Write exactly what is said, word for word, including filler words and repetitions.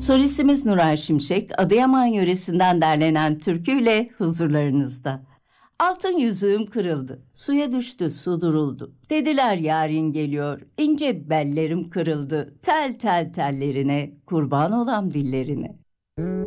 Solistimiz Nuray Şimşek, Adıyaman yöresinden derlenen türküyle huzurlarınızda. Altın yüzüğüm kırıldı, suya düştü, su duruldu. Dediler yarın geliyor, ince bellerim kırıldı. Tel tel tellerine, kurban olam dillerine.